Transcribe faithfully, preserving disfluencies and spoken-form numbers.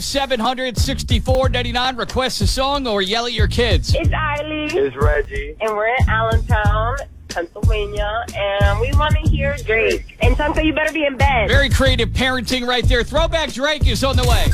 seven hundred, sixty-four ninety-nine. Request a song or yell at your kids. It's Eileen. It's Reggie. And we're in Allentown, Pennsylvania. And we want to hear Drake. And Tonka, you better be in bed. Very creative parenting right there. Throwback Drake is on the way.